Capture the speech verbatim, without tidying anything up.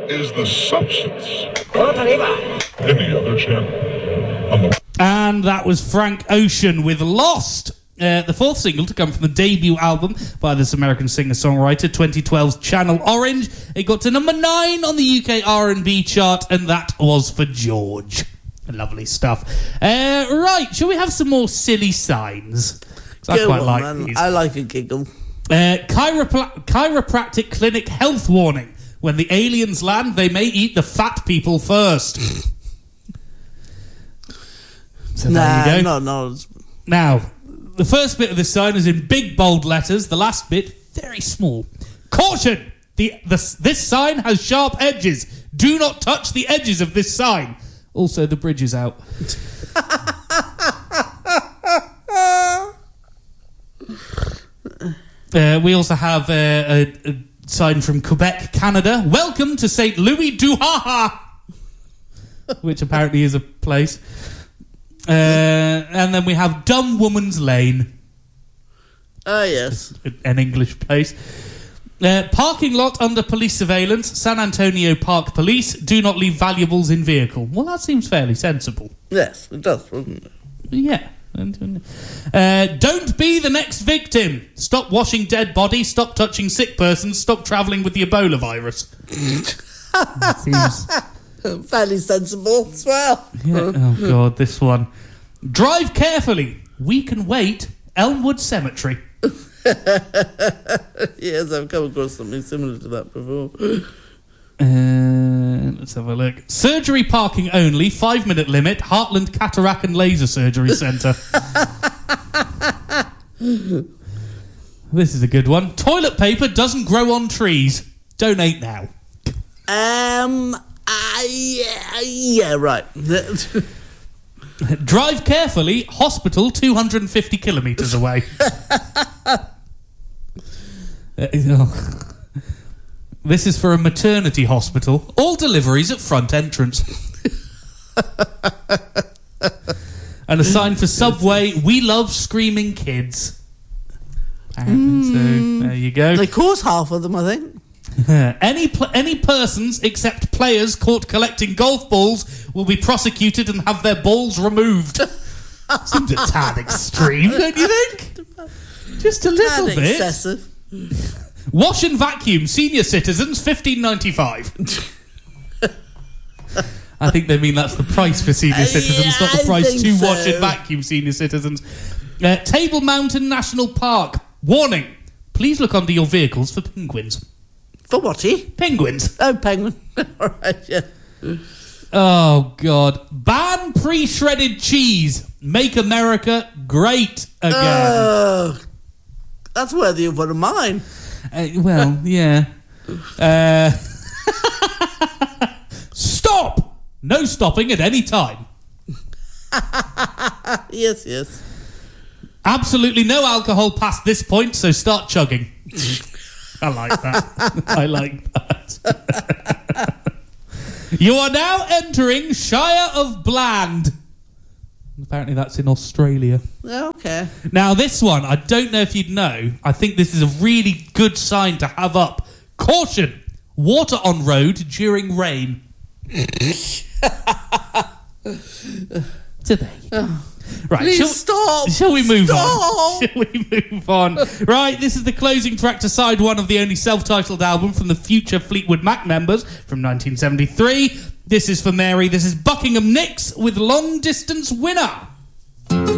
is the substance. Any other channel on the... And that was Frank Ocean with Lost. Uh, the fourth single to come from the debut album by this American singer-songwriter, twenty twelve's Channel Orange. It got to number nine on the U K R and B chart, and that was for George. Lovely stuff. Uh, right, shall we have some more silly signs? I Go quite on, like man. these. I like a giggle. Uh, chiropla- chiropractic clinic health warning. When the aliens land, they may eat the fat people first. So nah, there you go. no, no. Now, the first bit of the sign is in big bold letters. The last bit, very small. Caution! The, the, this sign has sharp edges. Do not touch the edges of this sign. Also, the bridge is out. uh, we also have uh, a, a sign from Quebec, Canada. Welcome to Saint Louis du Ha-Ha, which apparently is a place. Uh, and then we have Dumb Woman's Lane. Ah, uh, yes. An English place. Uh, parking lot under police surveillance. San Antonio Park Police. Do not leave valuables in vehicle. Well, that seems fairly sensible. Yes, it does, doesn't it? Yeah. Uh, don't be the next victim. Stop washing dead bodies. Stop touching sick persons. Stop travelling with the Ebola virus. Seems... fairly sensible as well. Yeah. Oh, God, this one. Drive carefully. We can wait. Elmwood Cemetery. Yes, I've come across something similar to that before. Uh, let's have a look. Surgery parking only. Five minute limit. Heartland Cataract and Laser Surgery Centre. This is a good one. Toilet paper doesn't grow on trees. Donate now. Um... Uh, yeah, yeah, right. Drive carefully. Hospital two hundred fifty kilometres away. uh, oh. This is for a maternity hospital. All deliveries at front entrance. And a sign for Subway. We love screaming kids. Mm. So there you go. They cause half of them, I think. any pl- any persons except players caught collecting golf balls will be prosecuted and have their balls removed. Seems a tad extreme, don't you think? Just a little tad bit. Excessive. Wash and vacuum senior citizens fifteen ninety-five. I think they mean that's the price for senior uh, citizens, yeah, not the price to so. wash and vacuum senior citizens. Uh, Table Mountain National Park. Warning. Please look under your vehicles for penguins. For what, eh? Penguins. Oh, penguin. All right, yeah. Oh, God. Ban pre-shredded cheese. Make America great again. Uh, that's worthy of one of mine. Uh, well, yeah. Uh, stop! No stopping at any time. Yes, yes. Absolutely no alcohol past this point, so start chugging. I like that. I like that. You are now entering Shire of Bland. Apparently that's in Australia. Okay. Now this one, I don't know if you'd know. I think this is a really good sign to have up. Caution! Water on road during rain. So there you go. Right, Please shall, stop. Shall we move stop. on? Shall we move on? Right, this is the closing track to side one of the only self-titled album from the future Fleetwood Mac members from nineteen seventy-three. This is for Mary. This is Buckingham Nicks with Long Distance Winner.